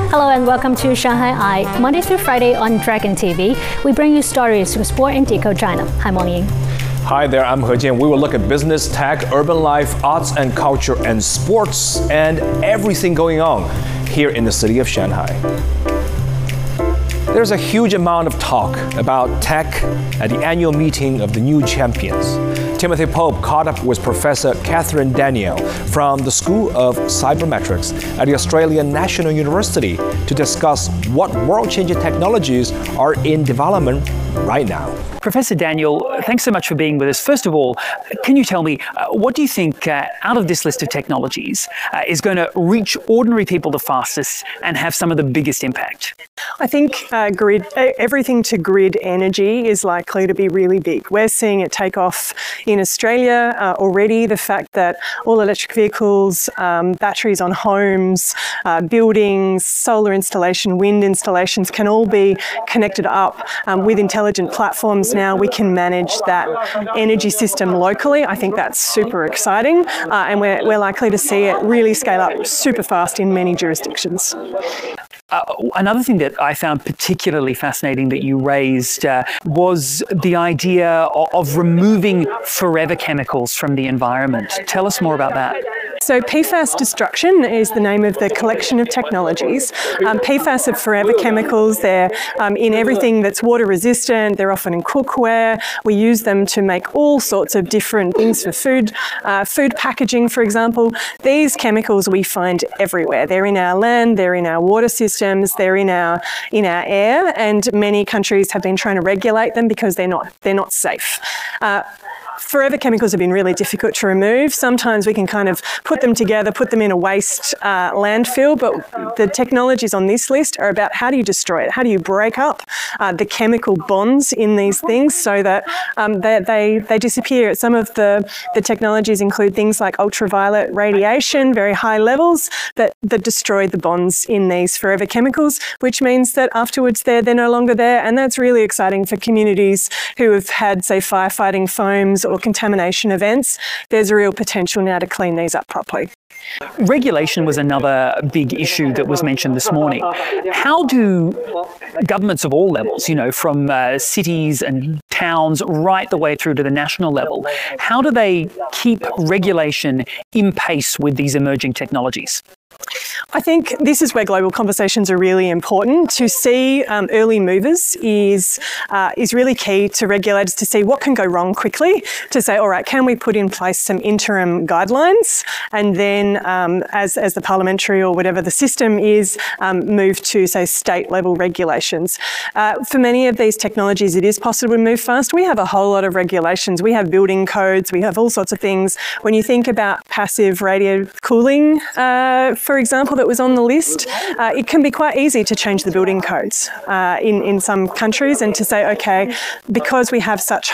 Hello and welcome to Shanghai Eye. Monday through Friday on Dragon TV, we bring you stories from sport and deco China. I'm Wang Ying. Hi there, I'm He Jian. We will look at business, tech, urban life, arts and culture, and sports, and everything going on here in the city of Shanghai. There's a huge amount of talk about tech at the annual meeting of the new champions. Timothy Pope caught up with Professor Catherine Daniel from the School of Cybermetrics at the Australian National University to discuss what world-changing technologies are in development right now. Professor Daniel, thanks so much for being with us. First of all, can you tell me, what do you think out of this list of technologies is going to reach ordinary people the fastest and have some of the biggest impact? I think everything to grid energy is likely to be really big. We're seeing it take off in Australia already. The fact that all electric vehicles, batteries on homes, buildings, solar installation, wind installations can all be connected up with intelligent platforms. Now we can manage that energy system locally. I think that's super exciting, and we're likely to see it really scale up super fast in many jurisdictions. Another thing that I found particularly fascinating that you raised was the idea of removing forever chemicals from the environment. Tell us more about that. So PFAS destruction is the name of the collection of technologies. PFAS are forever chemicals. They're in everything that's water resistant. They're often in cookware. We use them to make all sorts of different things for food, food packaging, for example. These chemicals we find everywhere. They're in our land, they're in our water systems, they're in our air, and many countries have been trying to regulate them because they're not safe. Forever chemicals have been really difficult to remove. Sometimes we can kind of put them together, put them in a waste landfill, but the technologies on this list are about how do you destroy it? How do you break up the chemical bonds in these things so that they disappear? Some of the technologies include things like ultraviolet radiation, very high levels, that destroy the bonds in these forever chemicals, which means that afterwards they're no longer there. And that's really exciting for communities who have had, say, firefighting foams or contamination events. There's a real potential now to clean these up properly. Regulation was another big issue that was mentioned this morning. How do governments of all levels, from cities and towns right the way through to the national level, how do they keep regulation in pace with these emerging technologies? I think this is where global conversations are really important. To see early movers is really key to regulators to see what can go wrong quickly, to say, all right, can we put in place some interim guidelines, and then as the parliamentary or whatever the system is, move to, say, state-level regulations. For many of these technologies, it is possible to move fast. We have a whole lot of regulations. We have building codes. We have all sorts of things. When you think about passive radio cooling, for example, that was on the list, it can be quite easy to change the building codes in some countries and to say, okay, because we have such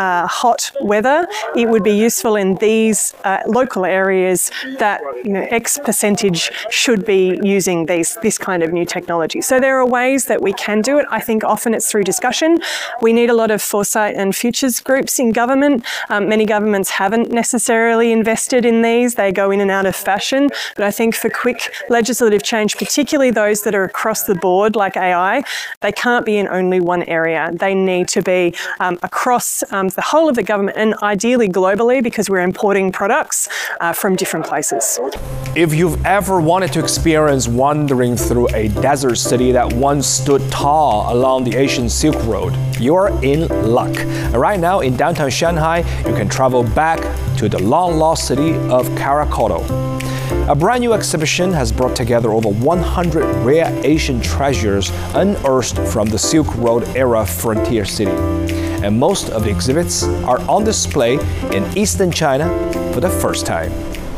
hot weather, it would be useful in these local areas that X percentage should be using this kind of new technology. So there are ways that we can do it. I think often it's through discussion. We need a lot of foresight and futures groups in government. Many governments haven't necessarily invested in these. They go in and out of fashion. But I think for quick legislative change, particularly those that are across the board, like AI, they can't be in only one area. They need to be across the whole of the government and ideally globally, because we're importing products from different places. If you've ever wanted to experience wandering through a desert city that once stood tall along the Asian Silk Road, you're in luck. Right now in downtown Shanghai, you can travel back to the long-lost city of Karakoto. A brand new exhibition has brought together over 100 rare Asian treasures unearthed from the Silk Road era frontier city. And most of the exhibits are on display in eastern China for the first time.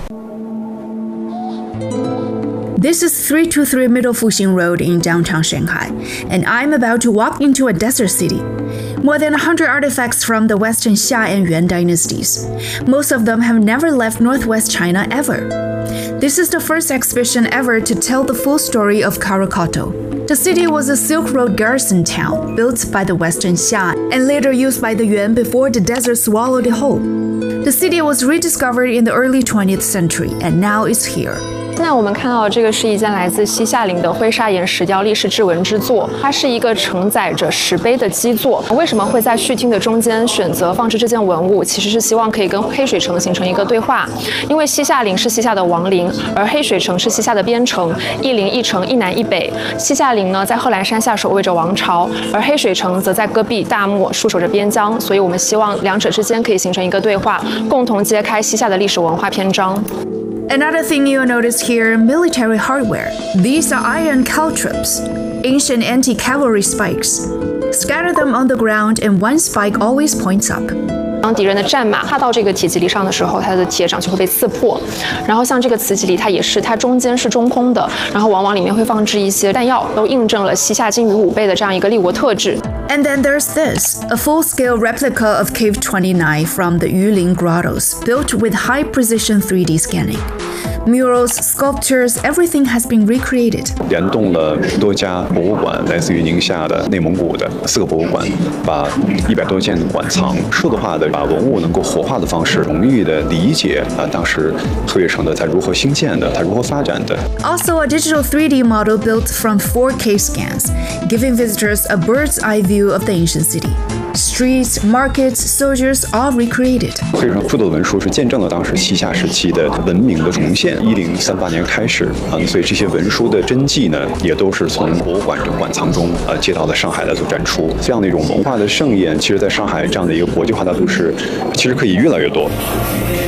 This is 323 Middle Fuxing Road in downtown Shanghai, and I'm about to walk into a desert city. More than 100 artifacts from the Western Xia and Yuan dynasties. Most of them have never left northwest China ever. This is the first exhibition ever to tell the full story of Karakoto. The city was a Silk Road garrison town built by the Western Xia and later used by the Yuan before the desert swallowed it whole. The city was rediscovered in the early 20th century and now is here. 现在我们看到这个是一件来自西夏陵的灰砂岩石雕立式制纹之作，它是一个承载着石碑的基座。为什么会在序厅的中间选择放置这件文物？其实是希望可以跟黑水城形成一个对话，因为西夏陵是西夏的王陵，而黑水城是西夏的边城，一陵一城，一南一北。西夏陵呢在贺兰山下守卫着王朝，而黑水城则在戈壁大漠戍守着边疆，所以我们希望两者之间可以形成一个对话，共同揭开西夏的历史文化篇章。 Another thing you'll notice here, military hardware. These are iron caltrops, ancient anti-cavalry spikes. Scatter them on the ground and one spike always points up. 当敌人的战马踏到这个铁蒺藜上的时候，它的铁掌就会被刺破。然后像这个瓷蒺藜，它也是，它中间是中空的，然后往往里面会放置一些弹药，都印证了西夏精于武备的这样一个立国特质。 And then there's this, a full-scale replica of Cave 29 from the Yuling Grottos, built with high-precision 3D scanning. Murals, sculptures, everything has been recreated. 联动了多家博物馆，来自于宁夏的、内蒙古的4个博物馆，把100多件馆藏数字化的，把文物能够活化的方式，容易的理解当时黑水城的它如何兴建的，它如何发展的。 Also, a digital 3D model built from 4K scans, giving visitors a bird's eye view of the ancient city. Streets, markets, soldiers, all recreated. 黑水城数字文书是见证了当时西夏时期的文明的重现。1038年开始所以这些文书的真迹呢，也都是从博物馆这个馆藏中接到了上海来做展出。这样的一种文化的盛宴，其实在上海这样的一个国际化大都市，其实可以越来越多。